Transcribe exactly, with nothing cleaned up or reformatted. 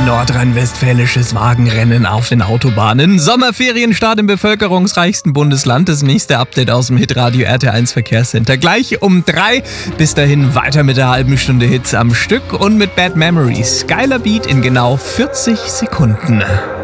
Nordrhein-westfälisches Wagenrennen auf den Autobahnen. Sommerferienstart im bevölkerungsreichsten Bundesland. Das nächste Update aus dem Hitradio R T eins Verkehrscenter. Gleich um drei. Bis dahin weiter mit der halben Stunde Hits am Stück und mit Bad Memories. Geiler Beat in genau vierzig Sekunden.